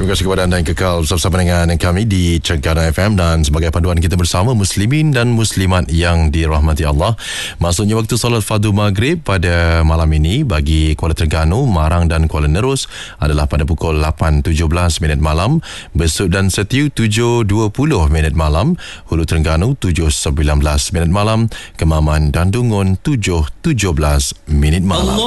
Terima kasih kepada anda yang kekal bersama dengan kami di Cengkana FM, dan sebagai panduan kita bersama muslimin dan muslimat yang dirahmati Allah. Maksudnya waktu solat fardu maghrib pada malam ini bagi Kuala Terengganu, Marang dan Kuala Nerus adalah pada pukul 8.17 malam, Besut dan Setiu 7.20 malam, Hulu Terengganu 7.19 malam, Kemaman dan Dungun 7.17 malam.